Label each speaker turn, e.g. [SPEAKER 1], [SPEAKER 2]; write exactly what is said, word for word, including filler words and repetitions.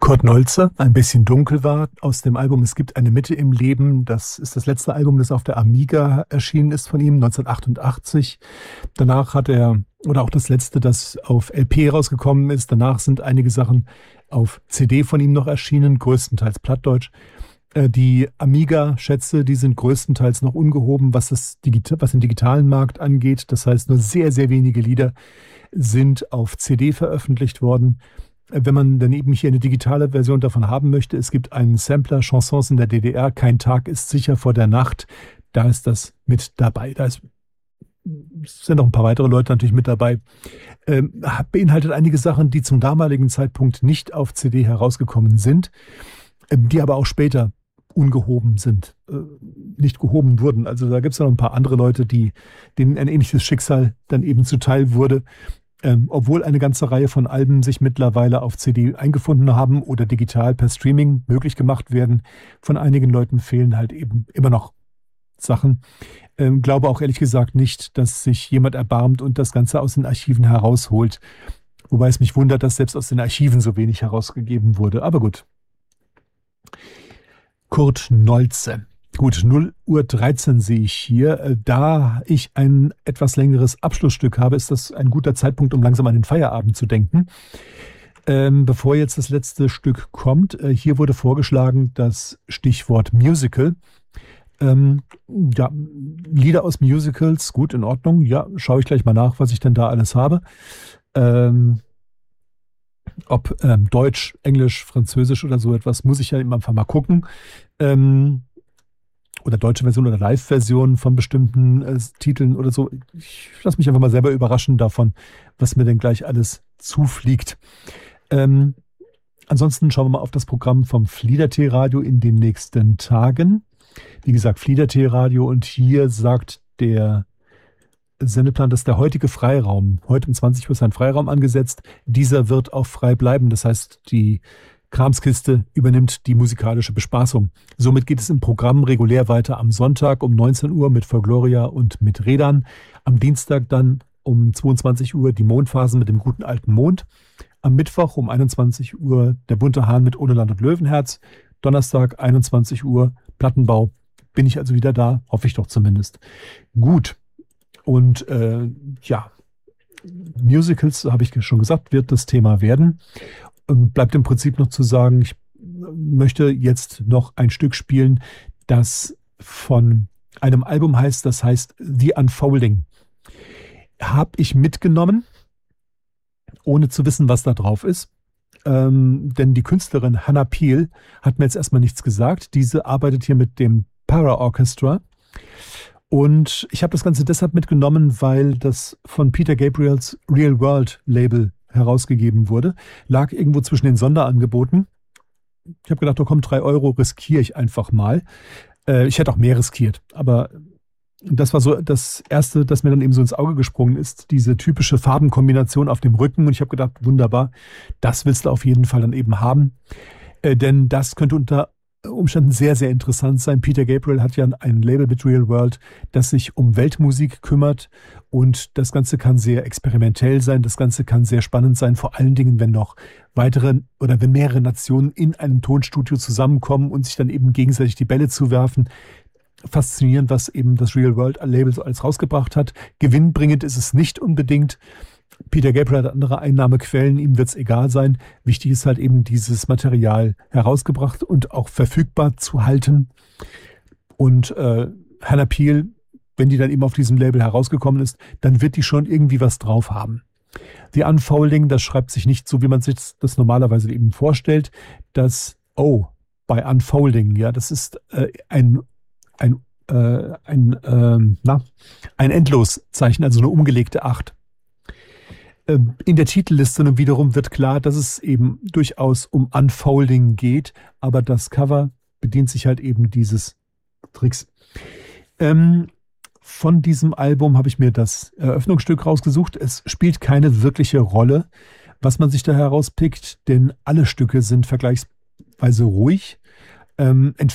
[SPEAKER 1] Kurt Nolze, ein bisschen dunkel war, aus dem Album Es gibt eine Mitte im Leben. Das ist das letzte Album, das auf der Amiga erschienen ist von ihm, neunzehnhundertachtundachtzig. Danach hat er, oder auch das letzte, das auf L P rausgekommen ist. Danach sind einige Sachen auf C D von ihm noch erschienen, größtenteils plattdeutsch. Äh, Die Amiga-Schätze, die sind größtenteils noch ungehoben, was, das Digita- was den digitalen Markt angeht. Das heißt, nur sehr, sehr wenige Lieder sind auf C D veröffentlicht worden. Wenn man dann eben hier eine digitale Version davon haben möchte, es gibt einen Sampler, Chansons in der D D R, Kein Tag ist sicher vor der Nacht, da ist das mit dabei. Da ist, sind noch ein paar weitere Leute natürlich mit dabei. Ähm, beinhaltet einige Sachen, die zum damaligen Zeitpunkt nicht auf C D herausgekommen sind, ähm, die aber auch später ungehoben sind, äh, nicht gehoben wurden. Also da gibt es noch ein paar andere Leute, die, denen ein ähnliches Schicksal dann eben zuteil wurde. Ähm, obwohl eine ganze Reihe von Alben sich mittlerweile auf C D eingefunden haben oder digital per Streaming möglich gemacht werden, von einigen Leuten fehlen halt eben immer noch Sachen. Ähm, glaube auch ehrlich gesagt nicht, dass sich jemand erbarmt und das Ganze aus den Archiven herausholt. Wobei es mich wundert, dass selbst aus den Archiven so wenig herausgegeben wurde. Aber gut. Kurt Nolze. Gut, null Uhr dreizehn sehe ich hier. Äh, Da ich ein etwas längeres Abschlussstück habe, ist das ein guter Zeitpunkt, um langsam an den Feierabend zu denken. Ähm, bevor jetzt das letzte Stück kommt, äh, hier wurde vorgeschlagen das Stichwort Musical. Ähm, ja, Lieder aus Musicals, gut, in Ordnung. Ja, schaue ich gleich mal nach, was ich denn da alles habe. Ähm, ob ähm, Deutsch, Englisch, Französisch oder so etwas, muss ich ja immer einfach mal gucken. Ähm, oder deutsche Version oder Live-Version von bestimmten äh, Titeln oder so. Ich lasse mich einfach mal selber überraschen davon, was mir denn gleich alles zufliegt. Ähm, ansonsten schauen wir mal auf das Programm vom Fliedertee-Radio in den nächsten Tagen. Wie gesagt, Fliedertee-Radio, und hier sagt der Sendeplan, dass der heutige Freiraum, heute um zwanzig Uhr ist ein Freiraum angesetzt, dieser wird auch frei bleiben. Das heißt, die Kramskiste übernimmt die musikalische Bespaßung. Somit geht es im Programm regulär weiter am Sonntag um neunzehn Uhr mit Folkloria und mit Rädern. Am Dienstag dann um zweiundzwanzig Uhr die Mondphasen mit dem guten alten Mond. Am Mittwoch um einundzwanzig Uhr der bunte Hahn mit Ohne Land und Löwenherz. Donnerstag einundzwanzig Uhr Plattenbau. Bin ich also wieder da, hoffe ich doch zumindest. Gut. Und äh, ja, Musicals, habe ich schon gesagt, wird das Thema werden. Bleibt im Prinzip noch zu sagen, ich möchte jetzt noch ein Stück spielen, das von einem Album heißt, das heißt The Unfolding. Habe ich mitgenommen, ohne zu wissen, was da drauf ist. Ähm, denn die Künstlerin Hannah Peel hat mir jetzt erstmal nichts gesagt. Diese arbeitet hier mit dem Para Orchestra. Und ich habe das Ganze deshalb mitgenommen, weil das von Peter Gabriels Real World Label herausgegeben wurde. Lag irgendwo zwischen den Sonderangeboten. Ich habe gedacht, da kommen drei Euro, riskiere ich einfach mal. Äh, ich hätte auch mehr riskiert, aber das war so das Erste, das mir dann eben so ins Auge gesprungen ist, diese typische Farbenkombination auf dem Rücken. Und ich habe gedacht, wunderbar, das willst du auf jeden Fall dann eben haben. Äh, denn das könnte unter Umständen sehr, sehr interessant sein. Peter Gabriel hat ja ein Label mit Real World, das sich um Weltmusik kümmert, und das Ganze kann sehr experimentell sein, das Ganze kann sehr spannend sein, vor allen Dingen, wenn noch weitere oder wenn mehrere Nationen in einem Tonstudio zusammenkommen und sich dann eben gegenseitig die Bälle zuwerfen. Faszinierend, was eben das Real World Label so alles rausgebracht hat. Gewinnbringend ist es nicht unbedingt. Peter Gabriel hat andere Einnahmequellen, ihm wird es egal sein. Wichtig ist halt eben, dieses Material herausgebracht und auch verfügbar zu halten. Und äh, Hannah Peel, wenn die dann eben auf diesem Label herausgekommen ist, dann wird die schon irgendwie was drauf haben. The Unfolding, das schreibt sich nicht so, wie man sich das normalerweise eben vorstellt. Das O bei Unfolding, ja, das ist äh, ein, ein, äh, ein, äh, na, ein Endloszeichen, also eine umgelegte acht. In der Titelliste nun wiederum wird klar, dass es eben durchaus um Unfolding geht, aber das Cover bedient sich halt eben dieses Tricks. Ähm, von diesem Album habe ich mir das Eröffnungsstück rausgesucht. Es spielt keine wirkliche Rolle, was man sich da herauspickt, denn alle Stücke sind vergleichsweise ruhig. Ähm,